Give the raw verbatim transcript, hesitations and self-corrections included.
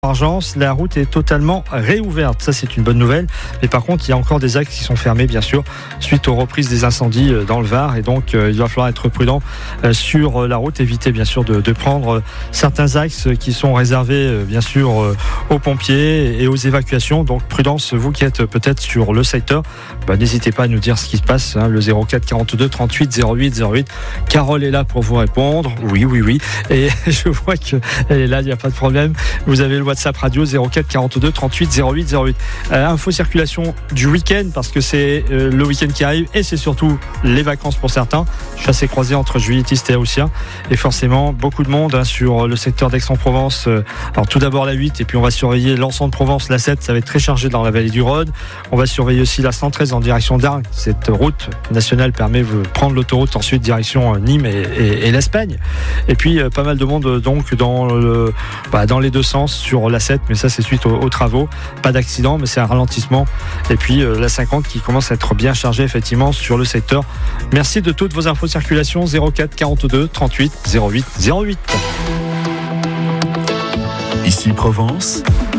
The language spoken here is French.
Argence, la route est totalement réouverte. Ça, c'est une bonne nouvelle. Mais par contre, il y a encore des axes qui sont fermés, bien sûr, suite aux reprises des incendies dans le Var. Et donc, euh, il va falloir être prudent euh, sur la route. Éviter, bien sûr, de, de prendre euh, certains axes qui sont réservés, euh, bien sûr, euh, aux pompiers et aux évacuations. Donc, prudence, vous qui êtes peut-être sur le secteur, bah, n'hésitez pas à nous dire ce qui se passe. Hein, le zéro quatre quarante-deux trente-huit zéro huit zéro huit. Carole est là pour vous répondre. Oui, oui, oui. Et je vois qu'elle est là, il n'y a pas de problème. Vous avez le WhatsApp radio zéro quatre quarante-deux trente-huit zéro huit zéro huit. Euh, info circulation du week-end parce que c'est euh, le week-end qui arrive et c'est surtout les vacances pour certains. Chassé croisé entre Juilletistes et Haussien et forcément beaucoup de monde hein, sur le secteur d'Aix-en-Provence. Euh, alors tout d'abord la huit et puis on va surveiller l'ensemble de Provence, la sept, ça va être très chargé dans la vallée du Rhône. On va surveiller aussi la cent treize en direction d'Arles. Cette route nationale permet de prendre l'autoroute ensuite direction Nîmes et, et, et l'Espagne. Et puis euh, pas mal de monde donc dans, le, bah, dans les deux sens sur la sept, mais ça c'est suite aux, aux travaux. Pas d'accident, mais c'est un ralentissement. Et puis euh, la cinquante qui commence à être bien chargée effectivement sur le secteur. Merci de toutes vos infos circulation zéro quatre quarante-deux trente-huit zéro huit zéro huit. Ici Provence.